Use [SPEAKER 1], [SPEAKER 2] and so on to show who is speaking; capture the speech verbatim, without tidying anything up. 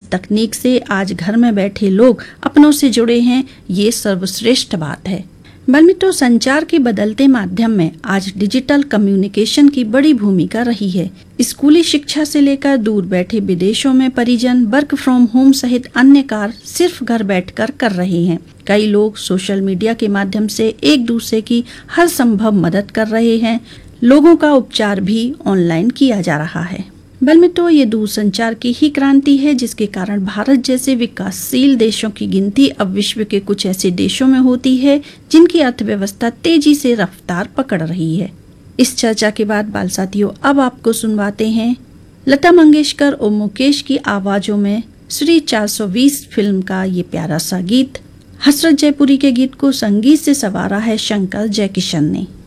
[SPEAKER 1] तकनीक से आज घर में बैठे लोग अपनों से जुड़े हैं, ये सर्वश्रेष्ठ बात है। बलमित्रों, संचार के बदलते माध्यम में आज डिजिटल कम्युनिकेशन की बड़ी भूमिका रही है। स्कूली शिक्षा से लेकर दूर बैठे विदेशों में परिजन वर्क फ्रॉम होम सहित अन्य कार्य सिर्फ घर बैठकर कर रहे हैं। कई लोग सोशल मीडिया के माध्यम से एक दूसरे की हर संभव मदद कर रहे हैं। लोगों का उपचार भी ऑनलाइन किया जा रहा है। बलमित्रों, ये दूरसंचार की ही क्रांति है जिसके कारण भारत जैसे विकासशील देशों की गिनती अब विश्व के कुछ ऐसे देशों में होती है जिनकी अर्थव्यवस्था तेजी से रफ्तार पकड़ रही है। इस चर्चा के बाद बाल साथियों, अब आपको सुनवाते हैं लता मंगेशकर और मुकेश की आवाजों में श्री चार सौ बीस फिल्म का ये प्यारा सा गीत। हसरत जयपुरी के गीत को संगीत से संवारा है शंकर जयकिशन ने।